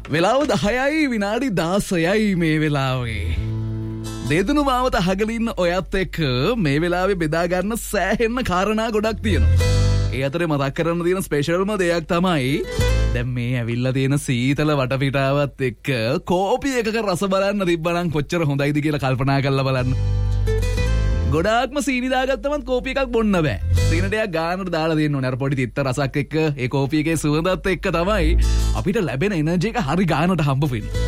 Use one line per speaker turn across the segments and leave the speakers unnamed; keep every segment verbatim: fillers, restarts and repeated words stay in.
වෙලාව දහයයි විනාඩි දාසයයි මේ වෙලාවේ. දෙදුණු මාවත අහගෙන ඉන්න ඔයත් එක්ක මේ වෙලාවේ බෙදා ගන්න සෑහෙන්න කාරණා ගොඩක් තියෙනවා. ඒ අතරේ මතක් කරන්න තියෙන ස්පෙෂල්ම දෙයක් තමයි දැන් මේ ඇවිල්ලා තියෙන සීතල වටපිටාවත් එක්ක කෝපි එකක රස බලන්න තිබ්බනම් කොච්චර හොඳයිද කියලා කල්පනා කරලා බලන්න. ගොඩාක්ම සීනි දාගත්තමත් කෝපි එකක් බොන්න බෑ. සීනි ටිකක් ගානට දාලා දෙන්න ඕනේ. අර පොඩි තිත්ත රසක් එක්ක ඒ කෝපි එකේ සුවඳත් එක්ක තමයි අපිට ලැබෙන එනර්ජි එක හරි ගානට හම්බ වෙන්නේ.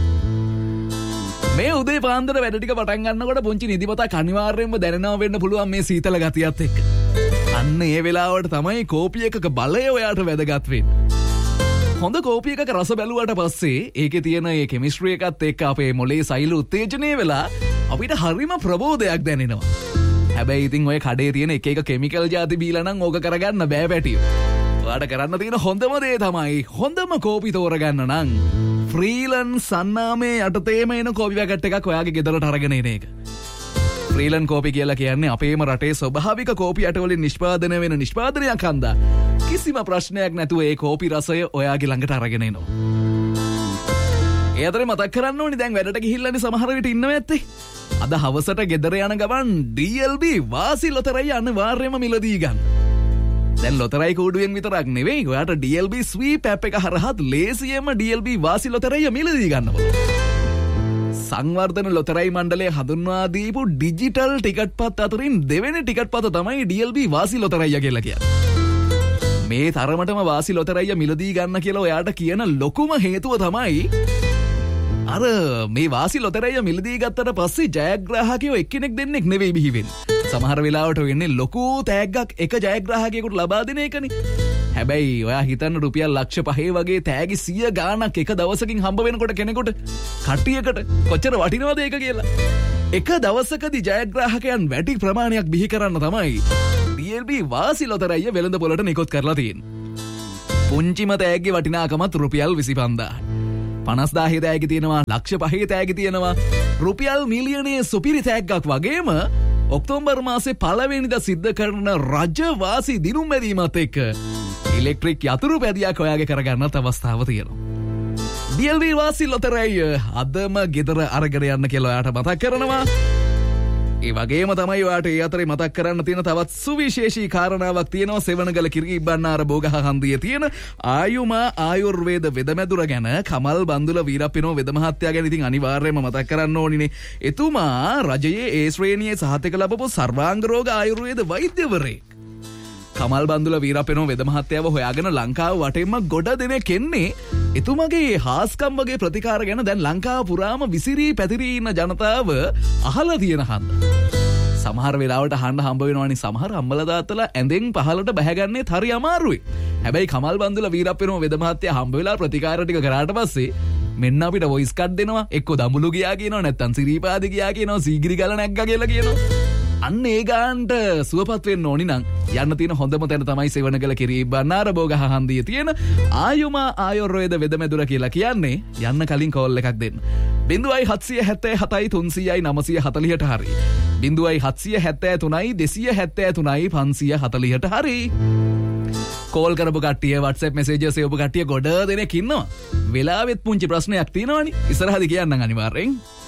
මේ උදේ පාන්දර වැඩ ටික පටන් ගන්නකොට පුංචි නිදිමතක් අනිවාර්යයෙන්ම දැනෙනවා වෙන්න පුළුවන් මේ සීතල ගතියත් එක්ක. අන්න ඒ වෙලාවට තමයි කෝපි එකක බලය ඔයාට වැදගත් වෙන්නේ. හොඳ කෝපි එකක රස බැලුවට පස්සේ ඒකේ තියෙන ඒ කෙමිස්ට්‍රි එකත් එක්ක අපේ මොලේ සෛල උත්තේජනය වෙලා අපිට හරිම ප්‍රබෝධයක් දැනෙනවා. හැබැයි ඉතින් ඔය කඩේ තියෙන එක එක කෙමිකල් ಜಾති බීලා නම් ඕක කරගන්න බෑ පැටියෝ. ඔයාට කරන්න තියෙන හොඳම දේ තමයි හොඳම කෝපි තෝරගන්න නම් ෆ්‍රීලන් සන්නාමේ යටතේම එන කෝපි පැකට් එකක් ඔයාගේ ගෙදරට අරගෙන එන එක. ෆ්‍රීලන් කෝපි කියලා කියන්නේ අපේම රටේ ස්වභාවික කෝපි ඇටවලින් නිෂ්පාදනය වෙන නිෂ්පාදනයක් හන්දා කිසිම ප්‍රශ්නයක් නැතුව ඒ කෝපි රසය ඔයාගේ ළඟට අරගෙන එනවා. ඒ අතරේ මතක් කරන්න ඕනි දැන් වැඩට ගිහිල්ලානේ සමහර විට ඉන්නව ඇත්තේ. අද හවසට ගෙදර යන ගමන් ඩී එල් බී වාසි ලොතරැයි අනිවාර්යයෙන්ම මිලදී ගන්න. දැන් ලොතරැයි කෝඩුවෙන් විතරක් නෙවෙයි ඔයාට ඩී එල් බී ස්වීප් ඇප් එක හරහා ලේසියෙන්ම ඩී එල් බී වාසි ලොතරැයි මිලදී ගන්න පුළුවන්. සංවර්ධන ලොතරැයි මණ්ඩලය හඳුන්වා දීපු ඩිජිටල් ටිකට් පත් අතරින් දෙවෙනි ටිකට් පත තමයි ඩී එල් බී වාසි ලොතරැයි කියලා කියන්නේ. මේ තරමටම වාසි ලොතරැයි මිලදී ගන්න කියලා ඔයාට කියන ලොකුම හේතුව තමයි අර මේ වාසි ලොතරැයි මිලදී ගත්තට පස්සේ ජයග්‍රාහකයෝ එක්කෙනෙක් දෙන්නෙක් නෙවෙයි බිහි වෙන්නේ. සමහර වෙලාවට වෙන්නේ ලොකු තෑග්ගක් එක ජයග්‍රාහකයෙකුට ලබා දෙන එකනේ. හැබැයි ඔයා හිතන්න රුපියල් ලක්ෂ පහේ වගේ තෑගි සිය ගාණක් එක දවසකින් හම්බ වෙනකොට කෙනෙකුට කට්ටියකට කොච්චර වටිනවද ඒක කියලා. එක දවසකදී ජයග්‍රාහකයන් වැඩි ප්‍රමාණයක් බිහි කරන්න තමයි ඩී එල් බී වාසි ලොතරැයි වෙළඳ පොළට නිකුත් කරලා තියෙන්නේ. පුංචිම තෑග්ගේ වටිනාකමත් රුපියල් විසි පන්දාහයි. පනස් දාහේ තෑගි තියෙනවා, ලක්ෂ පහේ තෑගි තියෙනවා, රුපියල් මිලියනයේ සුපිරි තෑග්ගක් වගේම ඔක්තෝබර් මාසේ පළවෙනිදා සිද්ධ කරන රජ වාසි දිනුම් මැදීමත් එක්ක ඉලෙක්ට්‍රික් යතුරු පැදියක් ඔයාගේ කරගන්නත් අවස්ථාව තියෙනවා. ඩී එල් බී වාසි ලොතරැයි අදම ගෙදර අරගෙන යන්න කියලා ඔයාට මතක් කරනවා. ඒ වගේම තමයි ඔයාට ඒ අතරේ මතක් කරන්න තියෙන තවත් සුවිශේෂී කාරණාවක් තියෙනවා. සෙවණගල කිරිබ්බන්නාර බෝගහ හන්දියේ තියෙන ආයුමා ආයුර්වේද වෙදමැදුර ගැන කමල් බන්දුල වීරප්පිනෝ වෙද මහත්තයා ගැන ඉතින් අනිවාර්යයෙන්ම මතක් කරන්න ඕනිනේ. එතුමා රජයේ ඒ ශ්‍රේණියේ සහතික ලැබපු සර්වාංග රෝග ආයුර්වේද වෛද්‍යවරයෙක්. කමල් බන්දුල වීරප්පිනෝ වෙද මහත්තයාව හොයාගෙන ලංකාව වටේම ගොඩ දෙනෙක් එන්නේ එතුමගේ හාස්කම් වගේ ප්‍රතිකාර ගැන දැන් ලංකාව පුරාම විසිරී පැතිරී ඉන්න ජනතාව අහලා තියෙන හන්ද. සමහර වෙලාවට අහන්න හම්බ වෙනවනේ සමහර අම්මලා තාත්තලා ඇඳෙන් පහලට බැහැගන්නේ හරි අමාරුයි. හැබැයි කමල් බන්දුල වීරප්පිනෝ වෙද මහත්තයා හම්බ වෙලා ප්‍රතිකාර ටික කරාට පස්සේ මෙන්න අපිට වොයිස් කට් දෙනවා. එක්ක දඹුලු ගියා කියනවා, නැත්තම් සිරිපාද ගියා කියනවා, සීගිරි ගල නැග්ගා කියලා කියනවා. අන්න ඒ ගාන්ට සුවපත් වෙන්න ඕනි නම් යන්න තියෙන හොඳම තැන තමයි සෙවණගල කිරිබ්බන්නාර බෝගහ හන්දියේ තියෙන ආයුමා ආයුර්වේද වෙදමැදුර කියලා කියන්නේ. යන්න කලින් කෝල් එකක් දෙන්න. බිංදුවයි හත්සිය හැත්තෑ හතයි තුන්සියයි නවසිය හතලිහට හරි. බිංදුවයි හත්සිය හැත්තෑ තුනයි දෙසිය හැත්තෑ තුනයි පන්සිය හතලිහට හරි. කෝල් කරපු කට්ටිය WhatsApp messages එවපු කට්ටිය ගොඩ දෙනෙක් ඉන්නවා. වෙලාවෙත් පුංචි ප්‍රශ්නයක් තියෙනවනේ. ඉස්සරහදී කියන්නම් අනිවාර්යෙන්.